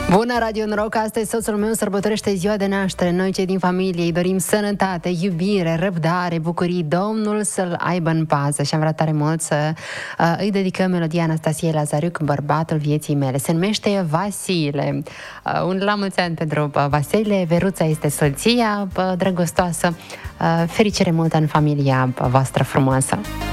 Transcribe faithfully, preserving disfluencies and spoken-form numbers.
Bună, Radio Noroc! Astăzi soțul meu sărbătorește ziua de naștere. Noi, cei din familie, îi dorim sănătate, iubire, răbdare, bucurii. Domnul să-l aibă în pază. Și am vrea tare mult să uh, îi dedicăm melodia Anastasiei Lazariuc, bărbatul vieții mele. Se numește Vasile. Uh, un la mulți ani pentru uh, Vasile. Veruța este soția uh, drăgostoasă. Uh, fericire multă în familia uh, voastră frumoasă.